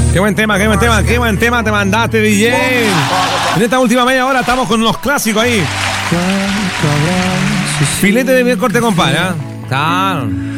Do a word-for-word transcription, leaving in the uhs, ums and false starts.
Qué buen tema, qué buen tema, qué buen tema te mandaste, D J. En esta última media hora estamos con unos clásicos ahí. Filete de miel corte, compadre, ¿eh? Claro.